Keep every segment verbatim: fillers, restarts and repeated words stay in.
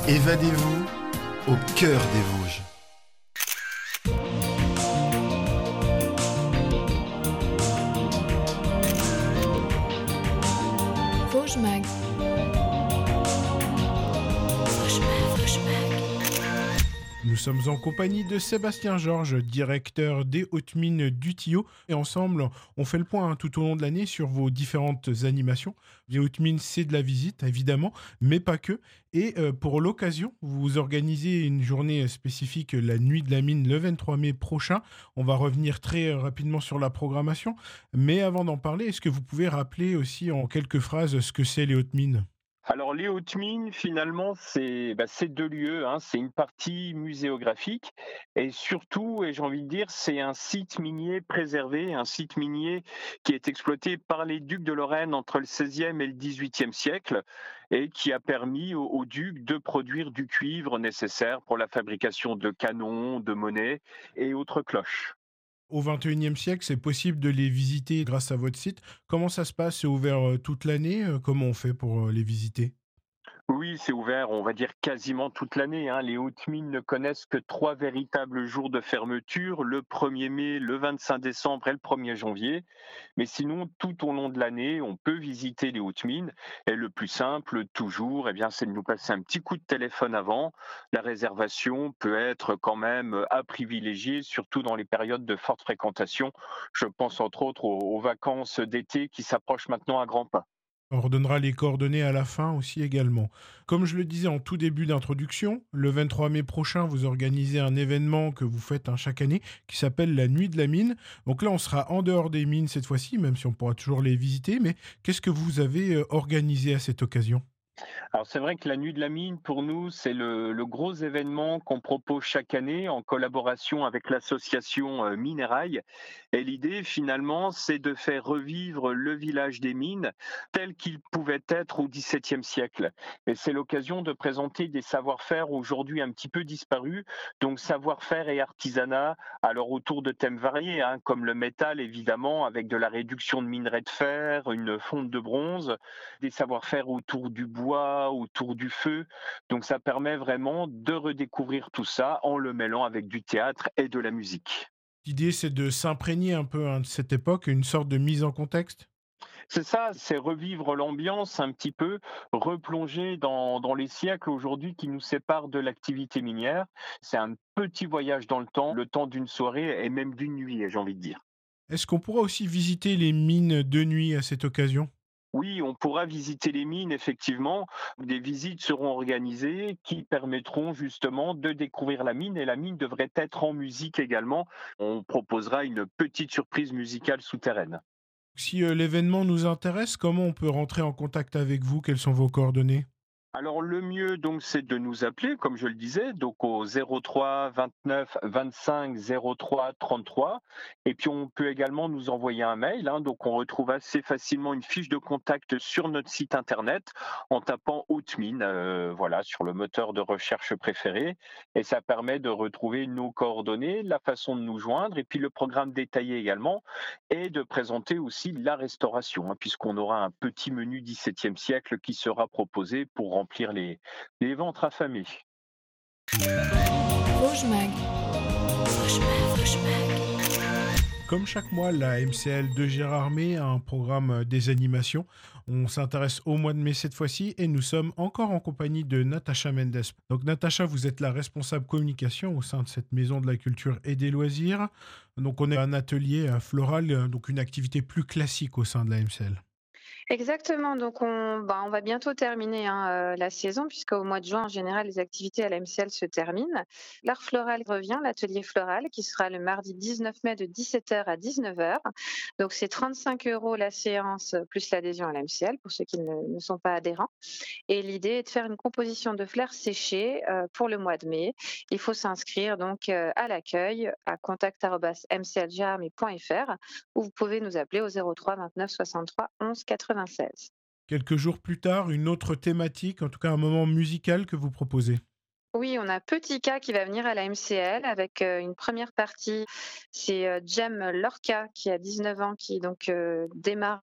Évadez-vous au cœur des Vosges. Vosges Mag. Vosges Mag, Vosges Mag. Nous sommes en compagnie de Sébastien Georges, directeur des Hautes Mines du Tillot. Et ensemble, on fait le point hein, tout au long de l'année sur vos différentes animations. Les Hautes Mines, c'est de la visite, évidemment, mais pas que. Et euh, pour l'occasion, vous organisez une journée spécifique, la Nuit de la Mine, le vingt-trois mai prochain. On va revenir très euh, rapidement sur la programmation. Mais avant d'en parler, est-ce que vous pouvez rappeler aussi en quelques phrases ce que c'est les Hautes Mines ? Alors les hautes mines, finalement, c'est bah, c'est deux lieux, hein. C'est une partie muséographique et surtout, et j'ai envie de dire, c'est un site minier préservé, un site minier qui est exploité par les ducs de Lorraine entre le seizième et le dix-huitième siècle et qui a permis aux, aux ducs de produire du cuivre nécessaire pour la fabrication de canons, de monnaies et autres cloches. Au vingt et unième siècle, c'est possible de les visiter grâce à votre site. Comment ça se passe ? C'est ouvert euh, toute l'année ? Euh, Comment on fait pour euh, les visiter ? Oui, c'est ouvert, on va dire quasiment toute l'année, hein. Les hautes mines ne connaissent que trois véritables jours de fermeture, le premier mai, le vingt-cinq décembre et le premier janvier. Mais sinon, tout au long de l'année, on peut visiter les hautes mines. Et le plus simple, toujours, eh bien, c'est de nous passer un petit coup de téléphone avant. La réservation peut être quand même à privilégier, surtout dans les périodes de forte fréquentation. Je pense entre autres aux, aux vacances d'été qui s'approchent maintenant à grands pas. On redonnera les coordonnées à la fin aussi également. Comme je le disais en tout début d'introduction, le vingt-trois mai prochain, vous organisez un événement que vous faites hein, chaque année qui s'appelle la Nuit de la Mine. Donc là, on sera en dehors des mines cette fois-ci, même si on pourra toujours les visiter. Mais qu'est-ce que vous avez euh, organisé à cette occasion ? Alors c'est vrai que la Nuit de la Mine, pour nous, c'est le, le gros événement qu'on propose chaque année en collaboration avec l'association euh, Minérail. Et l'idée, finalement, c'est de faire revivre le village des mines tel qu'il pouvait être au dix-septième siècle. Et c'est l'occasion de présenter des savoir-faire aujourd'hui un petit peu disparus, donc savoir-faire et artisanat, alors autour de thèmes variés, hein, comme le métal, évidemment, avec de la réduction de minerais de fer, une fonte de bronze, des savoir-faire autour du bois, autour du feu. Donc ça permet vraiment de redécouvrir tout ça en le mêlant avec du théâtre et de la musique. L'idée, c'est de s'imprégner un peu hein, de cette époque, une sorte de mise en contexte. C'est ça, c'est revivre l'ambiance un petit peu, replonger dans, dans les siècles aujourd'hui qui nous séparent de l'activité minière. C'est un petit voyage dans le temps, le temps d'une soirée et même d'une nuit, j'ai envie de dire. Est-ce qu'on pourra aussi visiter les mines de nuit à cette occasion ? Oui, on pourra visiter les mines, effectivement. Des visites seront organisées qui permettront justement de découvrir la mine et la mine devrait être en musique également. On proposera une petite surprise musicale souterraine. Si euh, l'événement nous intéresse, comment on peut rentrer en contact avec vous ? Quelles sont vos coordonnées ? Alors le mieux donc c'est de nous appeler, comme je le disais, donc au zéro trois vingt-neuf vingt-cinq zéro trois trente-trois. Et puis on peut également nous envoyer un mail, hein, donc on retrouve assez facilement une fiche de contact sur notre site internet en tapant Haute Mine, euh, voilà, sur le moteur de recherche préféré. Et ça permet de retrouver nos coordonnées, la façon de nous joindre, et puis le programme détaillé également, et de présenter aussi la restauration, hein, puisqu'on aura un petit menu dix-septième siècle qui sera proposé pour remplir les, les ventres affamés. Vosges Mag. Vosges Mag, Vosges Mag. Comme chaque mois, la M C L de Gérardmer a un programme euh, des animations. On s'intéresse au mois de mai cette fois-ci et nous sommes encore en compagnie de Natacha Mendes. Donc Natacha, vous êtes la responsable communication au sein de cette maison de la culture et des loisirs. Donc on est un atelier euh, floral, euh, donc une activité plus classique au sein de la M C L. Exactement, donc on, bah, on va bientôt terminer hein, euh, la saison, puisqu'au mois de juin, en général, les activités à la M C L se terminent. L'art floral revient, l'atelier floral, qui sera le mardi dix-neuf mai de dix-sept heures à dix-neuf heures. Donc c'est trente-cinq euros la séance, plus l'adhésion à la M C L, pour ceux qui ne, ne sont pas adhérents. Et l'idée est de faire une composition de fleurs séchées euh, pour le mois de mai. Il faut s'inscrire donc euh, à l'accueil à contact arobase m c l gérardmer point f r ou vous pouvez nous appeler au zéro trois vingt-neuf soixante-trois onze quatre-vingt-seize. Quelques jours plus tard, une autre thématique, en tout cas un moment musical que vous proposez. Oui, on a Petit K qui va venir à la M C L avec euh, une première partie. C'est euh, Jem Lorca qui a dix-neuf ans qui donc euh, démarre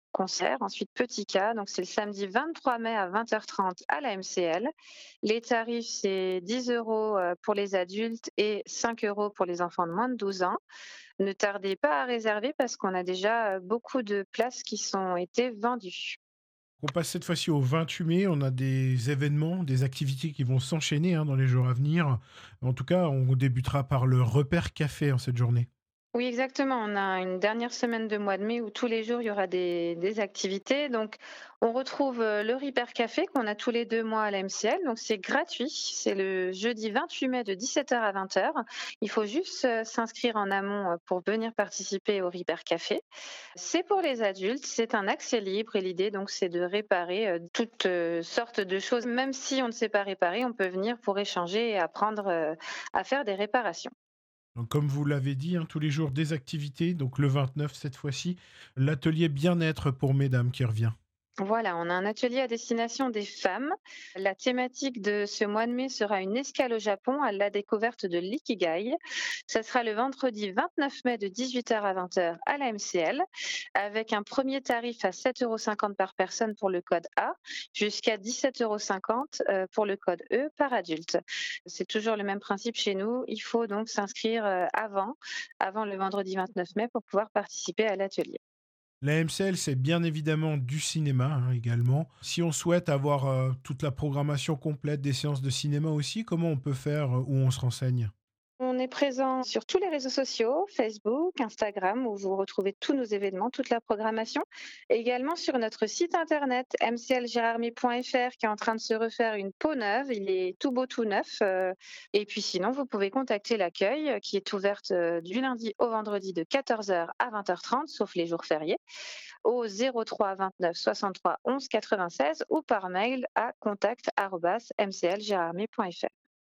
concert. Ensuite, Petit K, donc c'est le samedi vingt-trois mai à vingt heures trente à la M C L. Les tarifs, c'est dix euros pour les adultes et cinq euros pour les enfants de moins de douze ans. Ne tardez pas à réserver parce qu'on a déjà beaucoup de places qui sont été vendues. On passe cette fois-ci au vingt-huit mai, on a des événements, des activités qui vont s'enchaîner hein, dans les jours à venir. En tout cas, on débutera par le repère café en cette journée. Oui, exactement. On a une dernière semaine de mois de mai où tous les jours, il y aura des, des activités. Donc, on retrouve euh, le Repair Café qu'on a tous les deux mois à la M C L. Donc, c'est gratuit. C'est le jeudi vingt-huit mai de dix-sept heures à vingt heures. Il faut juste euh, s'inscrire en amont euh, pour venir participer au Repair Café. C'est pour les adultes. C'est un accès libre et l'idée, donc, c'est de réparer euh, toutes euh, sortes de choses. Même si on ne sait pas réparer, on peut venir pour échanger et apprendre euh, à faire des réparations. Donc, comme vous l'avez dit, hein, tous les jours des activités. Donc le vingt-neuf cette fois-ci, l'atelier bien-être pour mesdames qui revient. Voilà, on a un atelier à destination des femmes. La thématique de ce mois de mai sera une escale au Japon à la découverte de l'ikigai. Ça sera le vendredi vingt-neuf mai de dix-huit heures à vingt heures à la M C L, avec un premier tarif à sept euros cinquante par personne pour le code A, jusqu'à dix-sept euros cinquante pour le code E par adulte. C'est toujours le même principe chez nous. Il faut donc s'inscrire avant, avant le vendredi vingt-neuf mai pour pouvoir participer à l'atelier. La M C L, c'est bien évidemment du cinéma hein, également. Si on souhaite avoir euh, toute la programmation complète des séances de cinéma aussi, comment on peut faire euh, où on se renseigne ? On est présent sur tous les réseaux sociaux, Facebook, Instagram, où vous retrouvez tous nos événements, toute la programmation. Et également sur notre site internet m c l gérardmer point f r qui est en train de se refaire une peau neuve. Il est tout beau, tout neuf. Et puis sinon, vous pouvez contacter l'accueil qui est ouverte du lundi au vendredi de quatorze heures à vingt heures trente, sauf les jours fériés, au zéro trois vingt-neuf soixante-trois onze quatre-vingt-seize ou par mail à contact arobase m c l gérardmer point f r.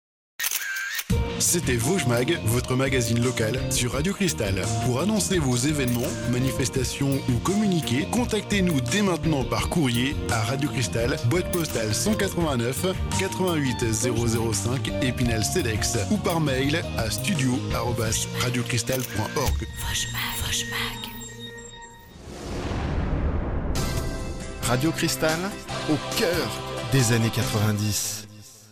C'était Vosges Mag, votre magazine local sur Radio Cristal. Pour annoncer vos événements, manifestations ou communiquer, contactez-nous dès maintenant par courrier à Radio Cristal, boîte postale cent quatre-vingt-neuf quatre-vingt-huit zéro zéro cinq Épinal Cedex ou par mail à studio arobase radiocristal point org. Vosges Mag, Vosges Mag. Radio Cristal, au cœur des années quatre-vingt-dix.